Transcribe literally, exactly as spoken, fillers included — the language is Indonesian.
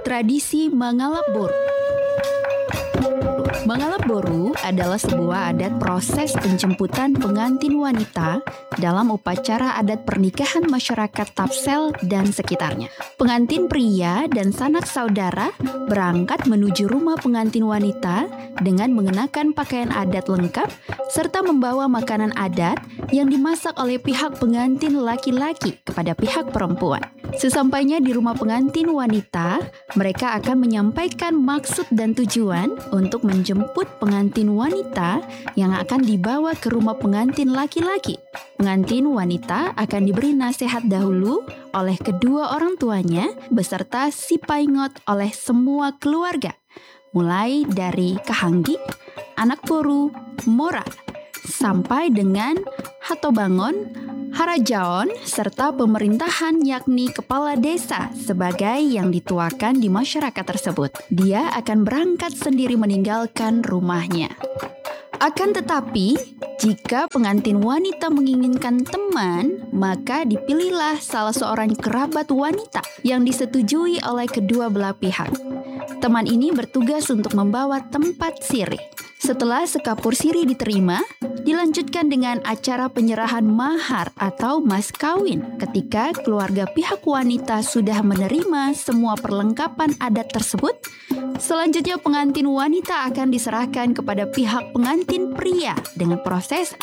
Tradisi Mangalap Boru. Mangalap Boru adalah sebuah adat proses penjemputan pengantin wanita dalam upacara adat pernikahan masyarakat Tapsel dan sekitarnya. Pengantin pria dan sanak saudara berangkat menuju rumah pengantin wanita dengan mengenakan pakaian adat lengkap serta membawa makanan adat yang dimasak oleh pihak pengantin laki-laki kepada pihak perempuan. Sesampainya di rumah pengantin wanita, mereka akan menyampaikan maksud dan tujuan untuk menjemput pengantin wanita yang akan dibawa ke rumah pengantin laki-laki. Pengantin wanita akan diberi nasihat dahulu oleh kedua orang tuanya beserta si paingot oleh semua keluarga, mulai dari kahanggi, anak boru, mora, sampai dengan hatobangon, harajaon, serta pemerintahan yakni kepala desa sebagai yang dituakan di masyarakat tersebut. Dia akan berangkat sendiri meninggalkan rumahnya. Akan tetapi, jika pengantin wanita menginginkan teman, maka dipilihlah salah seorang kerabat wanita yang disetujui oleh kedua belah pihak. Teman ini bertugas untuk membawa tempat sirih. Setelah sekapur sirih diterima, dilanjutkan dengan acara penyerahan mahar atau mas kawin. Ketika keluarga pihak wanita sudah menerima semua perlengkapan adat tersebut, selanjutnya pengantin wanita akan diserahkan kepada pihak pengantin pria dengan proses